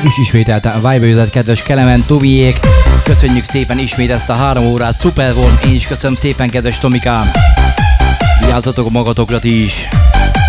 És ismételten a Viber kedves Kelemen, Tomiék. Köszönjük szépen ismét ezt a 3 órát, szuper volt. Én is köszönöm szépen, kedves Tomikám. Vigyázzatok magatokra ti is.